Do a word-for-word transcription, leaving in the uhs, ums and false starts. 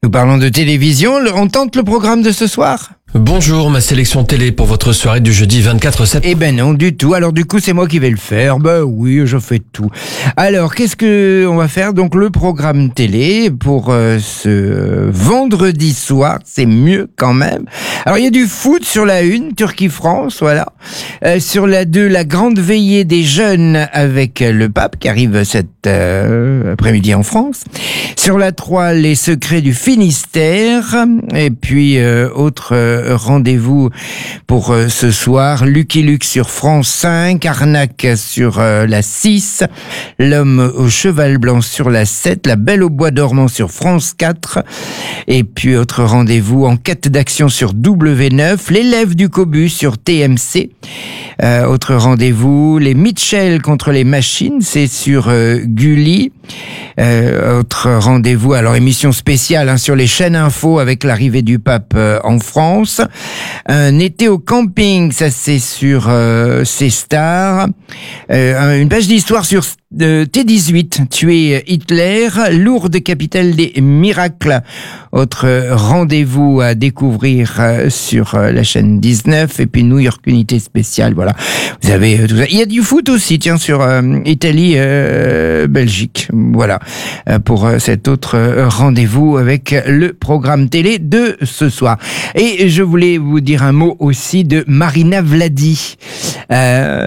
Nous parlons de télévision, on tente le programme de ce soir ? Bonjour, ma sélection télé pour votre soirée du jeudi vingt-quatre septembre. Eh ben non, du tout. Alors du coup, c'est moi qui vais le faire. Ben oui, je fais tout. Alors, qu'est-ce que on va faire ? Donc le programme télé pour euh, ce vendredi soir, c'est mieux quand même. Alors il y a du foot sur la une, Turquie-France, voilà. Euh, sur la deux, la grande veillée des jeunes avec le pape qui arrive cet euh, après-midi en France. Sur la trois, les secrets du Finistère. Et puis euh, autre euh, rendez-vous pour euh, ce soir, Lucky Luke sur France cinq, Arnaque sur euh, la six, L'homme au cheval blanc sur la sept, La Belle au bois dormant sur France quatre, et puis autre rendez-vous, Enquête d'action sur W neuf, L'élève du Cobu sur T M C, euh, autre rendez-vous, Les Mitchell contre les machines, c'est sur euh, Gulli, euh, autre rendez-vous, alors émission spéciale hein, sur les chaînes info avec l'arrivée du pape euh, en France. Un été au camping, ça c'est sur euh, C-Star. Euh, une page d'histoire sur euh, T dix-huit, tuer Hitler, Lourdes, capitale des miracles. Autre rendez-vous à découvrir euh, sur euh, la chaîne dix-neuf, et puis New York Unité spéciale, voilà. Vous avez euh, tout ça. Il y a du foot aussi, tiens, sur euh, Italie, euh, Belgique, voilà, euh, pour euh, cet autre euh, rendez-vous avec le programme télé de ce soir. Et je voulais vous dire un mot aussi de Marina Vladi. Euh,